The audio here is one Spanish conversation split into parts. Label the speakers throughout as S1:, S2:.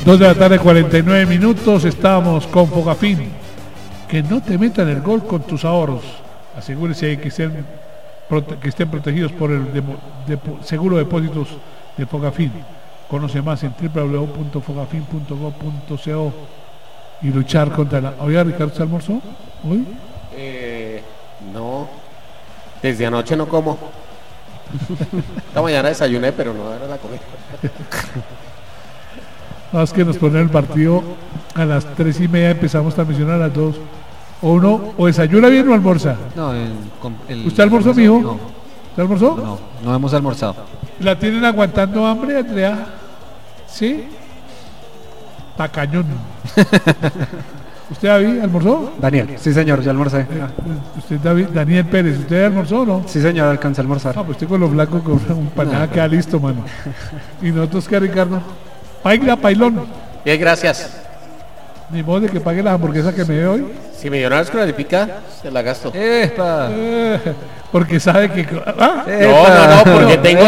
S1: 2 de la tarde, 49 minutos. Estamos con Fogafín. Que no te metan el gol con tus ahorros. Asegúrese que estén protegidos por el seguro de depósitos de Fogafín. Conoce más en www.fogafin.gov.co y luchar contra la... Oiga, Ricardo, ¿se almorzó hoy?
S2: No. Desde anoche no como. Esta mañana desayuné, pero no era la comida.
S1: Más que nos ponen el partido a las 3:30, empezamos transmisión a las 2. O uno, o desayuna bien o almuerza.
S3: No,
S1: ¿Usted almorzó, mijo?
S3: No.
S1: ¿Usted almorzó?
S3: No hemos almorzado.
S1: ¿La tienen aguantando hambre, Andrea? ¿Sí? Tacañón. ¿Usted, David, almorzó?
S4: Daniel, sí señor, ya almorcé.
S1: Usted, David, Daniel Pérez, ¿usted almorzó o no?
S4: Sí señor, alcancé a almorzar.
S1: Ah, pues usted con los blancos con un panada queda listo, mano. ¿Y nosotros qué, Ricardo? Paila, pailón.
S2: Bien, gracias.
S1: Ni modo de que pague la hamburguesa que me dé hoy.
S2: Si Millonarios clasifica, se la gasto.
S1: Porque sabe que... ¿Ah?
S2: No, porque tengo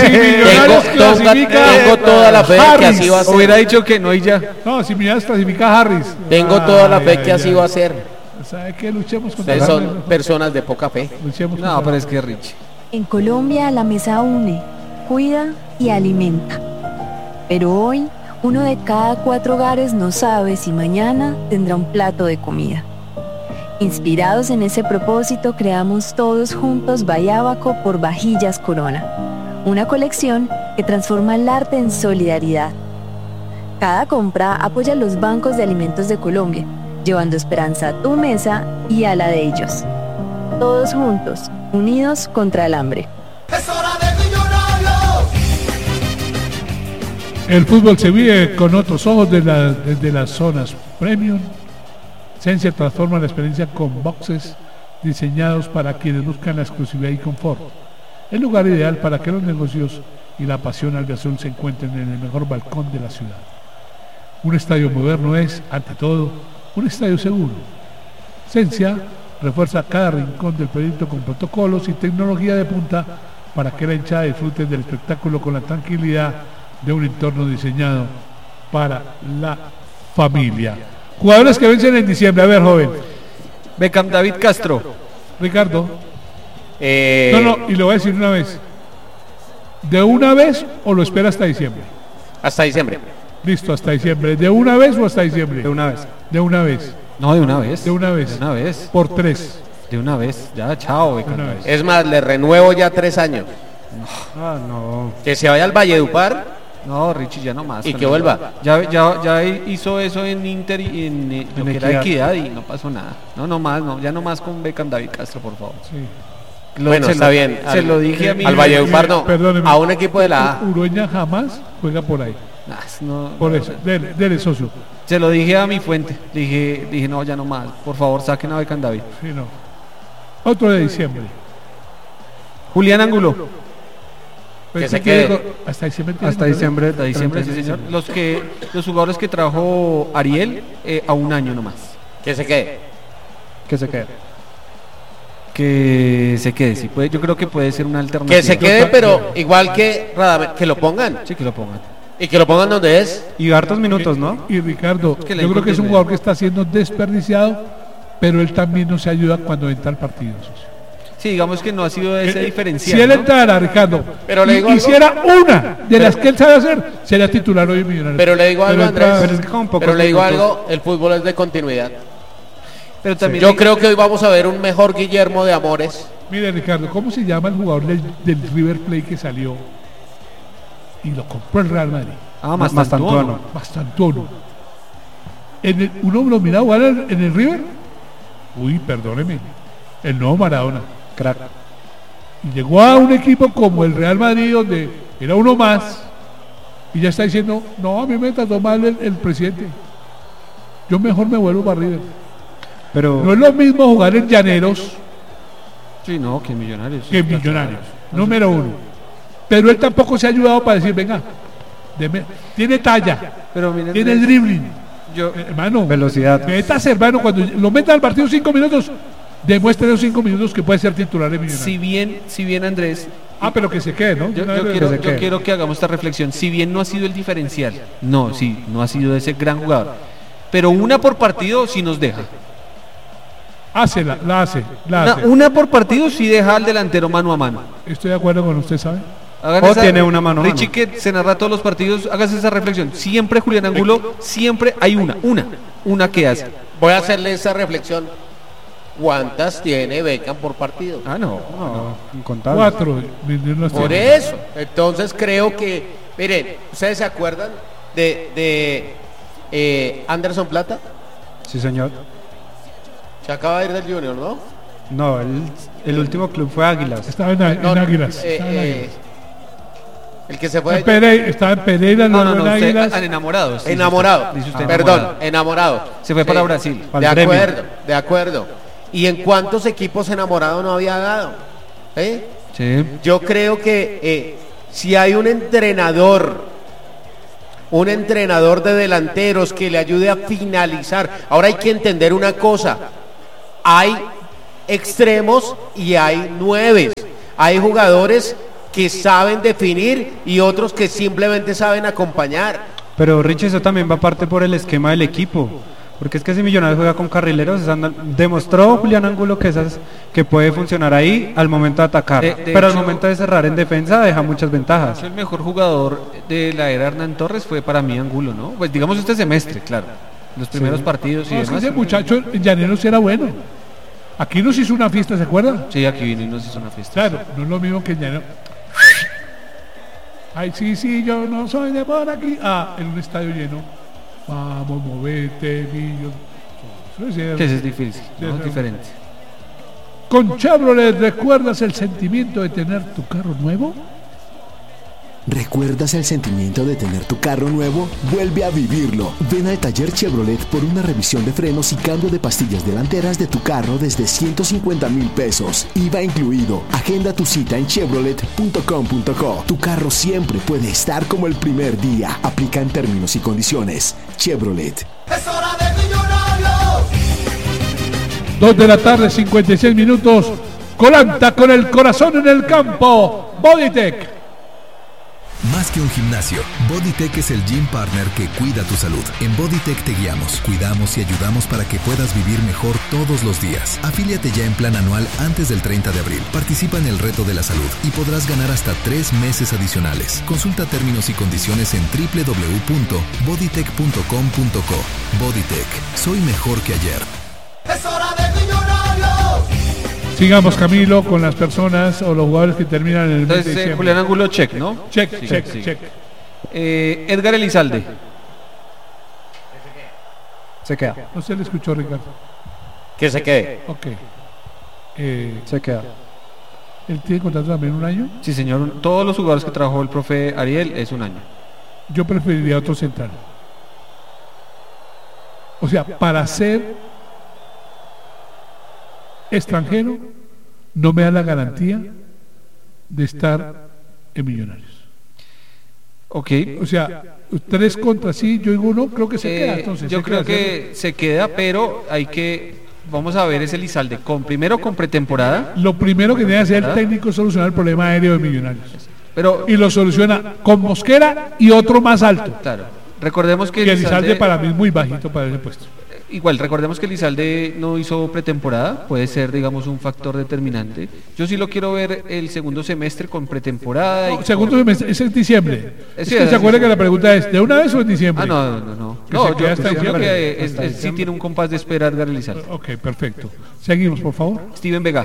S2: toda la fe que así va a ser.
S3: Hubiera dicho que no y ya.
S1: No, si Millonarios clasifica Harris.
S2: Tengo toda la fe que así va a ser.
S1: ¿Sabe qué? Luchemos contra
S2: Ustedes son personas de poca fe.
S3: No, pero es que Rich.
S5: En Colombia la mesa une, cuida y alimenta. Pero hoy, 1 de cada 4 hogares no sabe si mañana tendrá un plato de comida. Inspirados en ese propósito, creamos todos juntos Bayábaco por Vajillas Corona, una colección que transforma el arte en solidaridad. Cada compra apoya a los bancos de alimentos de Colombia, llevando esperanza a tu mesa y a la de ellos. Todos juntos, unidos contra el hambre.
S6: ¡Es hora de Millonarios!
S1: El fútbol se vive con otros ojos desde las zonas premium. Sensia transforma la experiencia con boxes diseñados para quienes buscan la exclusividad y confort. El lugar ideal para que los negocios y la pasión albiazul se encuentren en el mejor balcón de la ciudad. Un estadio moderno es, ante todo, un estadio seguro. Sensia refuerza cada rincón del proyecto con protocolos y tecnología de punta para que la hinchada disfrute del espectáculo con la tranquilidad de un entorno diseñado para la familia. Jugadores que vencen en diciembre. A ver, joven.
S3: Beckham David Castro.
S1: Ricardo. No, y lo voy a decir una vez. ¿De una vez o lo espera hasta diciembre?
S2: Hasta diciembre.
S1: Listo, hasta diciembre. ¿De una vez o hasta diciembre?
S4: De una vez.
S1: De una vez.
S3: No, de una vez.
S1: De una vez.
S3: De una vez.
S1: Por 3.
S3: De una vez. Ya, chao, Beckham.
S2: Es más, le renuevo ya 3 años.
S4: No.
S2: Que se vaya al Valledupar.
S3: No, Richie, ya no más.
S2: Y que vuelva.
S3: Ya hizo eso en Inter y en lo que era Equidad y no pasó nada. No más, ya no más con Beckham David Castro, por favor.
S1: Sí.
S2: Bueno, está bien.
S3: Se lo dije a mí.
S2: Al Valledupar no.
S1: Perdóneme.
S2: A un equipo de la A.
S1: Urueña jamás juega por ahí. Por eso. Dele, socio.
S3: Se lo dije a mi fuente. Dije, no, ya no más. Por favor, saquen a Beckham David.
S1: Sí, no. Otro de diciembre.
S3: Julián Ángulo.
S2: Que se quede.
S1: Hasta diciembre.
S3: Hasta diciembre, sí, señor. Los jugadores que trajo Ariel a 1 año nomás.
S2: Que se quede.
S4: Que se quede.
S3: Que se quede, sí. Yo creo que puede ser una alternativa.
S2: Que se quede, pero igual que Radamel, que lo pongan.
S3: Sí, que lo pongan.
S2: Y que lo pongan donde es.
S4: Y hartos minutos, ¿no?
S1: Y Ricardo, yo creo que es un jugador que está siendo desperdiciado, pero él también nos ayuda cuando entra al partido, socio.
S3: Sí, digamos que no ha sido ese diferencial.
S1: Si él entrara, Ricardo,
S2: pero le digo
S1: hiciera una de las que él sabe hacer, sería titular hoy en Millonarios.
S2: Pero le digo algo, Andrés.
S4: Pero
S2: le digo algo, el fútbol es de continuidad.
S3: Pero también
S2: yo creo que hoy vamos a ver un mejor Guillermo de Amores.
S1: Mire, Ricardo, ¿cómo se llama el jugador del River Plate que salió y lo compró el Real Madrid?
S4: Mastantuono.
S1: ¿Uno lo mira jugar en el River? Uy, perdóneme. El nuevo Maradona.
S4: Crack.
S1: Y llegó a un equipo como el Real Madrid, donde era uno más, y ya está diciendo, no, a mí me trató mal el presidente. Yo mejor me vuelvo para River.
S4: Pero
S1: no es lo mismo jugar en Llaneros.
S3: Sí, no, que en Millonarios.
S1: Que en Millonarios, número 1. Pero él tampoco se ha ayudado para decir, venga, tiene talla,
S3: pero miren,
S1: tiene dribbling. Hermano,
S4: velocidad.
S1: Métase, hermano, cuando lo meta al partido 5 minutos, demuestre en los 5 minutos que puede ser titular de Millonarios.
S3: Si bien Andrés,
S1: pero que se quede, ¿no?
S3: Yo
S1: Una vez
S3: quiero,
S1: se
S3: yo
S1: quede.
S3: quiero que hagamos esta reflexión. Si bien no ha sido el diferencial, no ha sido ese gran jugador, pero una por partido sí nos deja.
S1: La hace.
S3: Una por partido sí deja al delantero mano a mano.
S1: Estoy de acuerdo con usted, ¿sabe?
S3: Hagan
S4: O tiene una mano a mano.
S3: Richie, que se narra todos los partidos, hágase esa reflexión. Siempre Julián Angulo, siempre hay una que hace.
S2: Voy a hacerle esa reflexión. ¿Cuántas tiene Beckham por partido?
S3: No.
S4: No, incontables.
S1: 4.
S2: Por eso. Entonces creo que, miren, ¿ustedes se acuerdan de Anderson Plata?
S4: Sí, señor.
S2: Se acaba de ir del Junior, ¿no?
S4: No, el último club fue Águilas.
S1: Estaba en Águilas. estaba en Águilas.
S2: El que se fue.
S1: Estaba en Pereira,
S3: No,
S1: luego en
S3: usted,
S1: Águilas.
S3: enamorados. dice
S2: Enamorado.
S3: usted. Dice usted
S2: Perdón,
S3: enamorado.
S2: enamorado.
S3: Se fue para Brasil.
S4: Al
S2: De
S4: gremio.
S2: acuerdo, de acuerdo. ¿Y en cuántos equipos enamorado no había dado?
S3: Sí.
S2: Yo creo que si hay un entrenador de delanteros que le ayude a finalizar. Ahora hay que entender una cosa. Hay extremos y hay 9. Hay jugadores que saben definir y otros que simplemente saben acompañar.
S4: Pero Richie, eso también va aparte por el esquema del equipo. Porque es que si Millonarios juega con carrileros, demostró Julián Angulo que puede funcionar ahí al momento de atacar. Pero al
S3: hecho,
S4: momento de cerrar en defensa deja muchas ventajas.
S3: El mejor jugador de la era Hernán Torres fue para mí Angulo, ¿no? Pues digamos este semestre, claro. Los primeros partidos y
S1: No, es que
S3: demás.
S1: ese muchacho en Llaneros era bueno. Aquí nos hizo una fiesta, ¿se acuerda?
S3: Sí, aquí vino y nos hizo una fiesta.
S1: Claro, no es lo mismo que en Llaneros. Ay, sí, yo no soy de por aquí. En un estadio lleno. Vamos, movete, millo.
S3: Sí, es difícil, ¿no? Es diferente.
S1: Con Chevrolet, ¿recuerdas el sentimiento de tener tu carro nuevo?
S7: ¿Recuerdas el sentimiento de tener tu carro nuevo? Vuelve a vivirlo. Ven al taller Chevrolet por una revisión de frenos y cambio de pastillas delanteras de tu carro desde 150,000 pesos. IVA incluido. Agenda tu cita en chevrolet.com.co. Tu carro siempre puede estar como el primer día. Aplica en términos y condiciones. Chevrolet.
S6: Es hora de Millonarios.
S1: 2 de la tarde, 56 minutos. Colanta con el corazón en el campo. Bodytech.
S8: Más que un gimnasio, Bodytech es el gym partner que cuida tu salud. En Bodytech te guiamos, cuidamos y ayudamos para que puedas vivir mejor todos los días. Afíliate ya en plan anual antes del 30 de abril. Participa en el reto de la salud y podrás ganar hasta 3 meses adicionales. Consulta términos y condiciones en www.bodytech.com.co. Bodytech, soy mejor que ayer.
S6: Es hora de Millonarios.
S1: Sigamos, Camilo, con las personas o los jugadores que terminan en el mes de
S3: Entonces,
S1: diciembre.
S3: Julián Angulo, check, ¿no?
S1: Check.
S3: Edgar Elizalde.
S4: Se queda.
S1: No se le escuchó, Ricardo.
S2: Que se quede.
S1: Ok.
S4: Se queda.
S1: ¿Él tiene contrato también un año?
S3: Sí, señor. Todos los jugadores que trabajó el profe Ariel es un año.
S1: Yo preferiría otro central. O sea, para ser extranjero no me da la garantía de estar en Millonarios.
S3: Ok.
S1: O sea, 3 contra sí, yo digo no, creo que se queda. Entonces,
S3: yo
S1: se
S3: creo
S1: queda,
S3: que se queda, pero hay que, vamos a ver ese Elizalde primero con pretemporada,
S1: lo primero que tiene que hacer el técnico es solucionar el problema aéreo de Millonarios.
S3: pero
S1: Y lo soluciona con Mosquera y otro más alto.
S3: claro, recordemos que
S1: Que Elizalde para mí es muy bajito para ese puesto.
S3: igual, recordemos que Elizalde no hizo pretemporada, puede ser, digamos, un factor determinante. Yo sí lo quiero ver el segundo semestre con pretemporada.
S1: No, segundo semestre, es en diciembre. Es
S3: Sí,
S1: que
S3: es
S1: se acuerda
S3: sí.
S1: que la pregunta es, ¿de una vez o en diciembre?
S3: No.
S1: Que se
S3: No,
S1: quede
S3: yo
S1: hasta
S3: creo
S1: diciembre.
S3: que sí tiene un compás de espera Edgar Elizalde.
S1: Ok, perfecto. Seguimos, por favor.
S3: Steven Vega.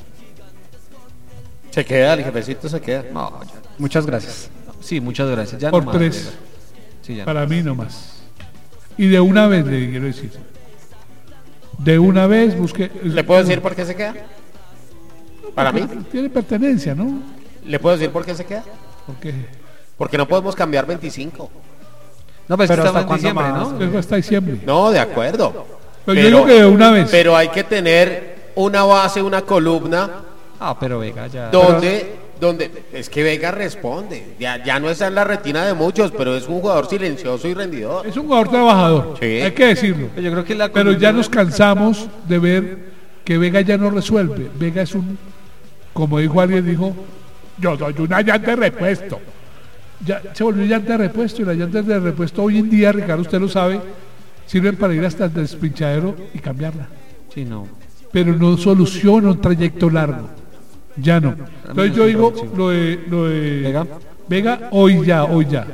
S2: Se queda, el jefecito se queda.
S3: No, ya.
S4: Muchas gracias.
S3: Sí, muchas gracias. Ya
S1: Por
S3: no más,
S1: 3.
S3: Vega. Sí, ya no.
S1: Para mí nomás. Y de una vez le quiero decir. De una vez busque.
S2: ¿Le puedo decir por qué se queda? Para mí.
S1: Tiene pertenencia, ¿no?
S2: ¿Le puedo decir por qué se queda?
S1: Porque
S2: Porque no podemos cambiar 25.
S3: No, pues
S4: Pero
S3: estamos
S4: ¿hasta
S3: en diciembre,
S4: cuándo
S3: ¿no?
S1: es hasta diciembre.
S2: No, de acuerdo.
S1: Pero yo digo que de una vez.
S2: Pero hay que tener una base, una columna
S3: Pero Vega ya.
S2: donde es que Vega responde. Ya no está en la retina de muchos, pero es un jugador silencioso y rendidor.
S1: Es un jugador trabajador.
S2: Sí.
S1: Hay que decirlo.
S3: Yo creo que la
S1: Pero ya
S3: columna-
S1: nos cansamos de ver que Vega ya no resuelve. Vega es un, como dijo alguien, dijo, yo doy una llanta de repuesto. Ya se volvió llanta de repuesto y las llantas de repuesto hoy en día, Ricardo, usted lo sabe, sirven para ir hasta el despinchadero y cambiarla.
S3: Sí, no.
S1: Pero no soluciona un trayecto largo. Ya no. Entonces yo digo lo de Vega, hoy ya.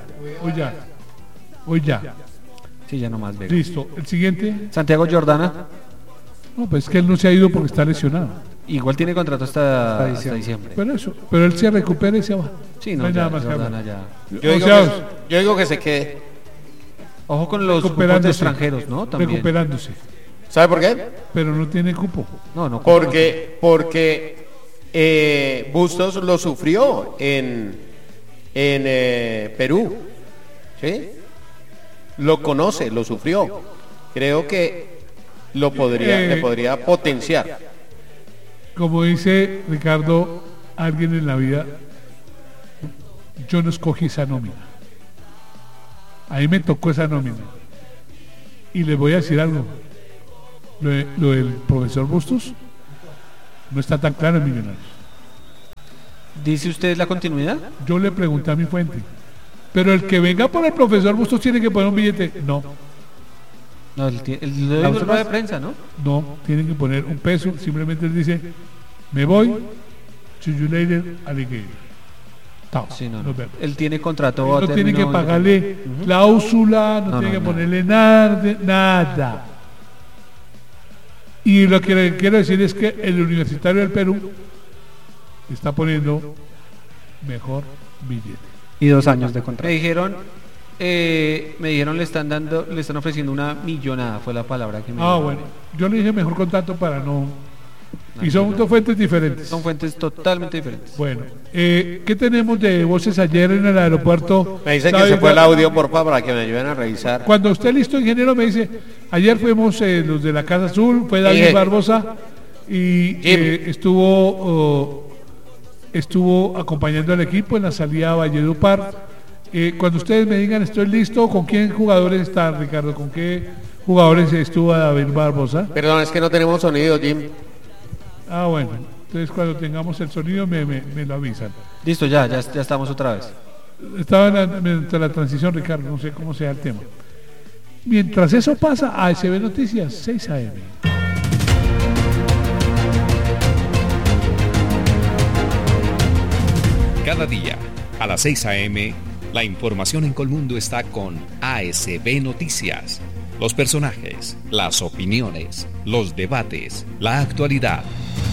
S3: Sí, ya no más Vega.
S1: Listo. El siguiente.
S3: Santiago Jordana.
S1: No, pues es que él no se ha ido porque está lesionado.
S3: Igual tiene contrato hasta diciembre.
S1: Pero él se recupera y se va.
S3: Sí, no,
S1: hay
S3: ya,
S1: nada más que
S3: Jordana
S1: hablar.
S3: ya.
S2: Yo digo que se quede.
S3: Ojo con los cupos de extranjeros, ¿no? También.
S1: Recuperándose.
S2: ¿Sabe por qué?
S1: Pero no tiene cupo.
S3: No.
S2: Porque Bustos lo sufrió en Perú. ¿Sí? Lo conoce, lo sufrió. Creo que le podría potenciar.
S1: Como dice Ricardo, alguien en la vida, yo no escogí esa nómina. A mí me tocó esa nómina. Y les voy a decir algo. Lo del profesor Bustos no está tan claro en Millonarios.
S3: ¿Dice usted la continuidad?
S1: Yo le pregunté a mi fuente. Pero el que venga por el profesor Bustos tiene que poner un billete. No.
S3: No, el rueda de prensa, ¿no?
S1: No, tienen que poner un peso. Simplemente él dice, me voy, see you later, alligator.
S3: Sí, no. Él tiene contrato.
S1: No tiene que pagarle cláusula, no tiene que ponerle nada. Y lo que le quiero decir es que el Universitario del Perú está poniendo mejor billete.
S4: Y 2 años de contrato.
S3: Me dijeron le están ofreciendo una millonada, fue la palabra que me dijeron.
S1: Bueno, yo le dije mejor contrato para no. Y son dos fuentes diferentes.
S3: Son fuentes totalmente diferentes.
S1: Bueno, ¿qué tenemos de voces ayer en el aeropuerto?
S2: Me dicen que se fue el audio, por favor, para que me ayuden a revisar.
S1: Cuando esté listo, ingeniero, me dice, ayer fuimos los de la Casa Azul, fue David Barbosa y estuvo acompañando al equipo en la salida a Valledupar. Cuando ustedes me digan estoy listo, ¿con quién jugadores están, Ricardo? ¿Con qué jugadores estuvo David Barbosa?
S2: Perdón, es que no tenemos sonido, Jim.
S1: Bueno, entonces cuando tengamos el sonido me lo avisan.
S3: Listo, ya estamos otra vez.
S1: Estaba en la transición, Ricardo, no sé cómo sea el tema. Mientras eso pasa, ASB Noticias, 6 AM.
S9: Cada día, a las 6 AM, la información en Colmundo está con ASB Noticias. Los personajes, las opiniones, los debates, la actualidad.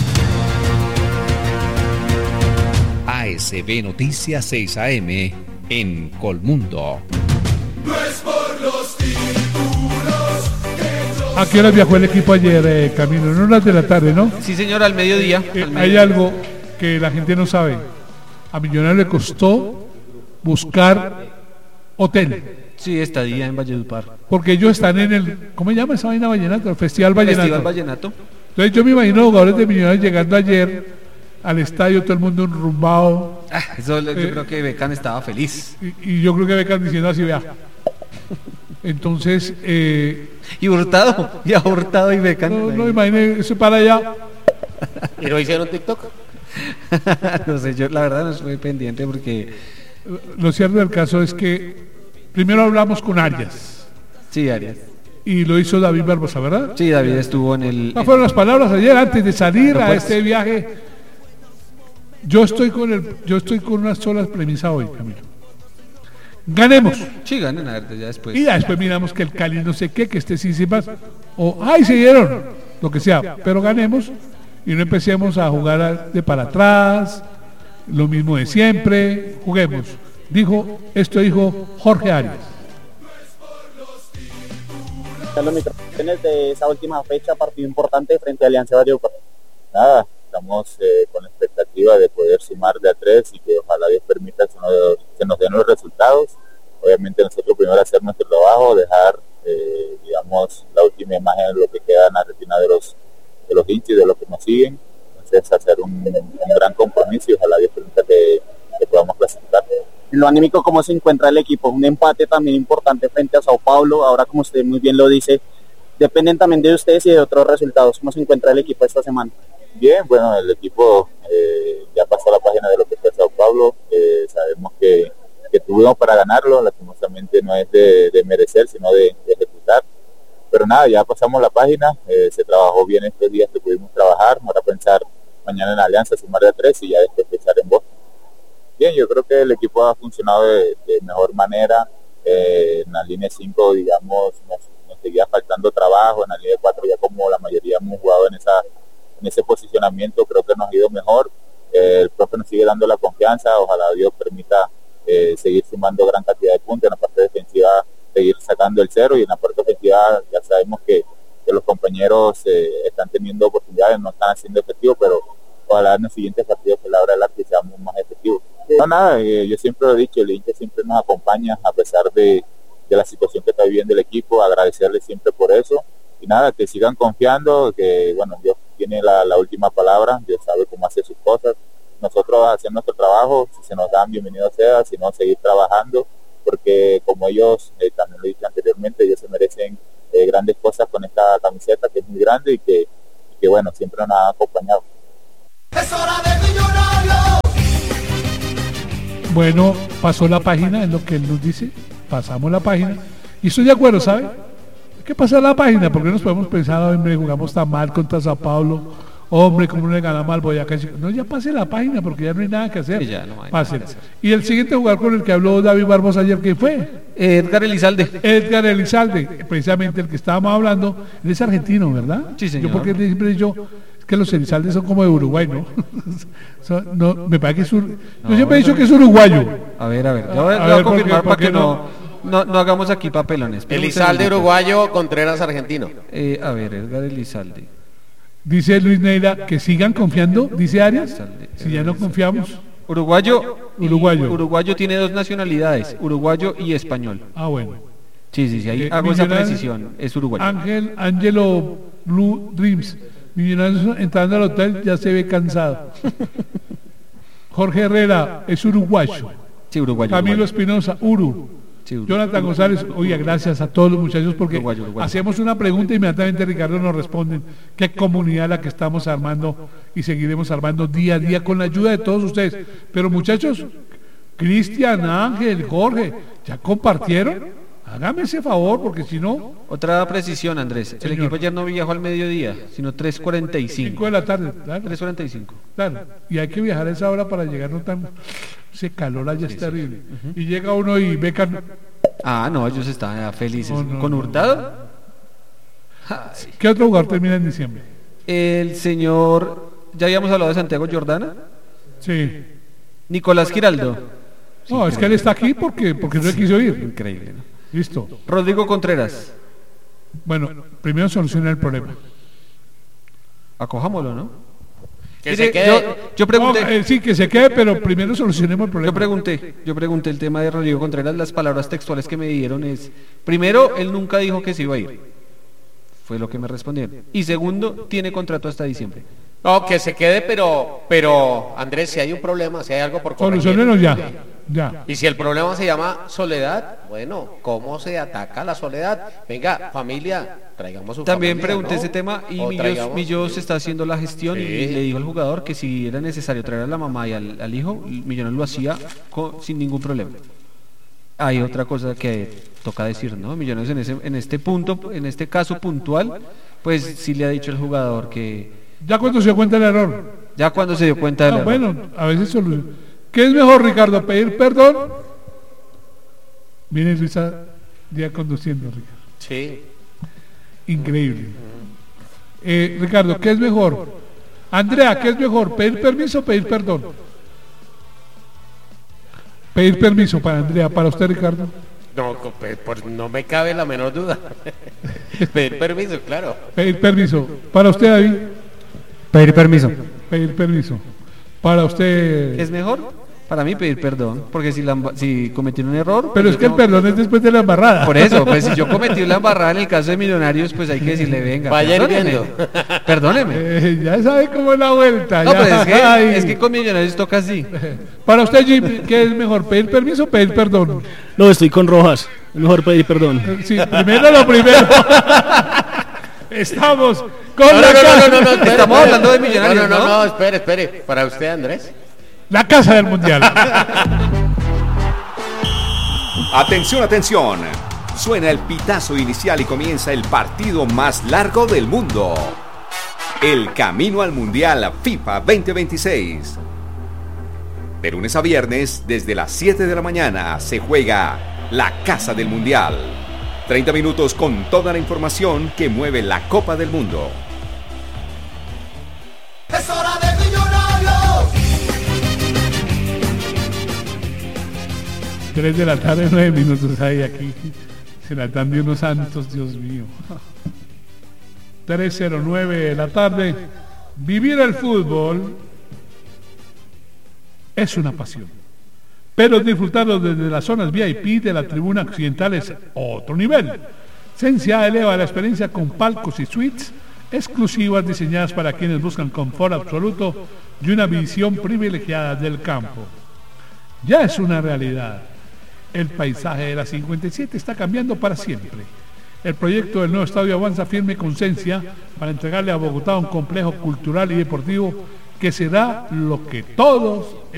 S9: ASB Noticias 6 AM en Colmundo.
S6: No es por los títulos que yo...
S1: ¿A qué hora viajó el equipo ayer, Camilo? En horas de la tarde, ¿no?
S3: Sí, señor, al mediodía.
S1: Hay algo que la gente no sabe. A Millonarios le costó buscar hotel.
S3: Sí, estadía en Valledupar.
S1: Porque ellos están en el, ¿cómo se llama esa vaina Vallenato? El Festival
S3: Vallenato.
S1: Entonces yo me imagino jugadores de Millonarios llegando ayer al estadio, todo el mundo enrumbado.
S3: Yo creo que Becán estaba feliz.
S1: Y yo creo que Becán diciendo así, vea. Entonces...
S3: y Hurtado y Becán.
S1: No, imagínese, eso para allá.
S2: ¿Y no hicieron TikTok?
S3: No sé, yo la verdad no estoy pendiente porque...
S1: Lo cierto del caso es que primero hablamos con Arias.
S3: Sí, Arias.
S1: Y lo hizo David Barbosa, ¿verdad?
S3: Sí, David estuvo en el...
S1: fueron las palabras ayer antes de salir a este viaje. Yo estoy con una sola premisa hoy, Camilo. Ganemos.
S3: Sí, ganen, a ver, ya después.
S1: Y ya después miramos que el Cali no sé qué, que esté sin más. O, se dieron, lo que sea. Pero ganemos y no empecemos a jugar de para atrás, lo mismo de siempre. Juguemos. Esto dijo Jorge Arias.
S10: Los micrófonos de esa última fecha, partido importante frente a Alianza Valledupar. Nada, estamos con la expectativa de poder sumar de a 3 y que ojalá Dios permita que nos den los resultados. Obviamente nosotros primero hacer nuestro trabajo, dejar la última imagen de lo que queda en la retina de los hinchas y de los que nos siguen. Entonces hacer un gran compromiso y ojalá Dios permita que podamos clasificar.
S11: En lo anímico, ¿cómo se encuentra el equipo? Un empate también importante frente a Sao Paulo. Ahora, como usted muy bien lo dice,
S10: dependen también de ustedes y de otros resultados. ¿Cómo se encuentra el equipo esta semana?
S11: Bien, bueno, el equipo ya pasó la página de lo que fue Sao Paulo. Sabemos que tuvimos para ganarlo, lastimosamente no es de merecer, sino de ejecutar. Pero nada, ya pasamos la página, se trabajó bien estos días que pudimos trabajar, ahora pensar mañana en Alianza, sumar de 3 y ya después pensar en Boston. Bien, yo creo que el equipo ha funcionado de mejor manera. En la línea 5, digamos, nos seguía faltando trabajo, en la línea 4 ya como la mayoría hemos jugado en ese posicionamiento, creo que nos ha ido mejor. El profe nos sigue dando la confianza, ojalá Dios permita seguir sumando gran cantidad de puntos, en la parte defensiva seguir sacando el 0 y en la parte ofensiva ya sabemos que los compañeros están teniendo oportunidades, no están haciendo efectivo, pero ojalá en los siguientes partidos que la hora del arte seamos más efectivos. No, nada, yo siempre lo he dicho, el hincha siempre nos acompaña a pesar de la situación que está viviendo el equipo, agradecerle siempre por eso y nada, que sigan confiando, que bueno, Dios tiene la última palabra, Dios sabe cómo hacer sus cosas, nosotros hacer nuestro trabajo, si se nos dan bienvenido sea, si no seguir trabajando, porque como ellos, también lo he dicho anteriormente, ellos se merecen grandes cosas con esta camiseta que es muy grande y que bueno, siempre nos han acompañado.
S6: Es hora de Millonarios.
S1: Bueno, pasó la página, es lo que él nos dice, pasamos la página, y estoy de acuerdo, ¿sabe? Hay que pasar la página, porque nos podemos pensar, hombre, jugamos tan mal contra Sao Paulo, hombre, ¿cómo le ganamos al Boyacá? No, ya pase la página, porque ya no hay nada que hacer.
S3: Sí, ya no hay
S1: Pase.
S3: nada que hacer.
S1: Y el siguiente jugador con el que habló David Barbosa ayer, ¿quién fue?
S3: Edgar Elizalde.
S1: Edgar Elizalde, precisamente el que estábamos hablando, él es argentino, ¿verdad?
S3: Sí, señor.
S1: Yo porque siempre que los Elizaldes son como de Uruguay, ¿no? No, me parece que es yo siempre he dicho que es uruguayo.
S3: A ver, yo voy a confirmar para que no hagamos aquí papelones.
S2: Elizalde uruguayo, Contreras argentino.
S3: A ver, Edgar Elizalde.
S1: Dice Luis Neira que sigan confiando, dice Arias, si ya no confiamos.
S3: Uruguayo tiene 2 nacionalidades, uruguayo y español.
S1: Ah, bueno.
S3: Sí, ahí hago esa precisión, es uruguayo.
S1: Angelo Blue Dreams, Millonarios entrando al hotel ya se ve cansado. Jorge Herrera es uruguayo.
S3: Sí, uruguayo.
S1: Camilo Espinosa, Jonathan González, oiga, gracias a todos los muchachos porque
S3: Uruguayo.
S1: hacemos una pregunta y inmediatamente Ricardo nos responde qué comunidad la que estamos armando y seguiremos armando día a día con la ayuda de todos ustedes. Pero muchachos, Cristian, Ángel, Jorge, ¿ya compartieron? Hágame ese favor porque si no...
S3: Otra precisión, Andrés, el equipo ayer no viajó al mediodía, sino 3:45.
S1: 5 de la tarde, claro.
S3: 3:45.
S1: Claro, y hay que viajar a esa hora para llegar no tan... Ese calor allá es terrible. Y llega uno y ve que...
S3: No, ellos están felices. ¿Con Hurtado?
S1: ¿Qué otro jugador termina en diciembre?
S3: El señor... ¿Ya habíamos hablado de Santiago Jordana?
S1: Sí.
S3: Nicolás Giraldo.
S1: No, es que él está aquí porque no le quiso ir.
S3: Increíble, ¿no?
S1: Listo.
S3: Rodrigo Contreras.
S1: Bueno, primero soluciona el problema.
S3: Acojámoslo, ¿no?
S2: Que se quede.
S3: Yo pregunté.
S1: Sí, que se quede, pero primero solucionemos el problema.
S3: Yo pregunté el tema de Rodrigo Contreras. Las palabras textuales que me dieron es: primero, él nunca dijo que se iba a ir. Fue lo que me respondieron. Y segundo, tiene contrato hasta diciembre.
S2: No, que se quede, pero Andrés, si hay un problema, si hay algo por corregir.
S1: Solucionemos ya.
S2: Y si el problema se llama soledad, bueno, ¿cómo se ataca la soledad? Venga, familia, traigamos su
S3: También
S2: familia,
S3: pregunté
S2: ¿no?
S3: ese tema y Millos está haciendo la gestión y le dijo al jugador que si era necesario traer a la mamá y al hijo, Millonarios lo hacía sin ningún problema. Hay otra cosa que toca decir, ¿no? Millonarios en este punto, en este caso puntual, pues sí le ha dicho el jugador que...
S1: ¿Ya cuando se dio cuenta del error?
S3: Ya cuando se dio cuenta del error.
S1: Bueno, a veces ¿qué es mejor, Ricardo? ¿Pedir perdón? Viene Luisa ya conduciendo, Ricardo.
S2: Sí.
S1: Increíble. Ricardo, ¿qué es mejor? Andrea, ¿qué es mejor? ¿Pedir permiso o pedir perdón? Pedir permiso para Andrea, para usted, Ricardo.
S2: No, pues no me cabe la menor duda. Pedir permiso, claro.
S1: Pedir permiso. Para usted, David.
S4: Pedir permiso.
S1: Pedir permiso. Para usted.
S3: ¿Qué es mejor? Para mí pedir perdón, porque si cometí un error...
S1: Pero
S3: pues
S1: es que el perdón es después de la embarrada.
S3: Por eso, pues si yo cometí la embarrada en el caso de Millonarios, pues hay que decirle, venga, perdóneme.
S1: Ya sabe cómo es la vuelta.
S3: No, pues es que con Millonarios toca así.
S1: Para usted, Jim, ¿qué es mejor, pedir permiso o pedir perdón?
S12: No, estoy con Rojas, es mejor pedir perdón.
S1: Sí, primero lo primero. Estamos con
S2: No,
S1: la casa.
S2: espere,
S3: Estamos
S2: espere.
S3: hablando de Millonarios, ¿no?
S2: No, espere. Para usted, Andrés.
S1: La casa del mundial.
S12: Atención. Suena el pitazo inicial y comienza el partido más largo del mundo. El camino al Mundial FIFA 2026. De lunes a viernes, desde las 7 de la mañana, se juega la Casa del Mundial. 30 minutos con toda la información que mueve la Copa del Mundo.
S6: Es hora de Millonarios.
S1: 3 de la tarde, 9 minutos hay aquí. Se la dan de unos santos, Dios mío. 3:09 de la tarde. Vivir el fútbol es una pasión, pero disfrutarlo desde las zonas VIP de la tribuna occidental es otro nivel. Sensia eleva la experiencia con palcos y suites exclusivas diseñadas para quienes buscan confort absoluto y una visión privilegiada del campo. Ya es una realidad. El paisaje de la 57 está cambiando para siempre. El proyecto del nuevo estadio avanza firme con Sensia para entregarle a Bogotá un complejo cultural y deportivo que será lo que todos